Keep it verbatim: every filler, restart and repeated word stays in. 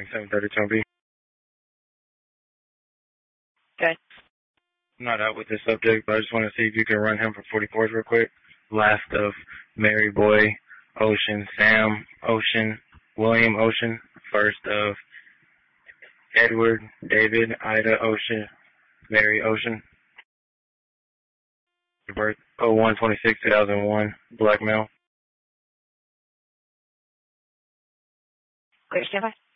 seven thirty-two B. Okay. I'm not out with this subject, but I just want to see if you can run him for forty-fours real quick. Last of Mary Boy, Ocean, Sam, Ocean, William Ocean. First of Edward, David, Ida, Ocean, Mary Ocean. Birth oh one twenty-six two thousand one. Black male. Great, stand by.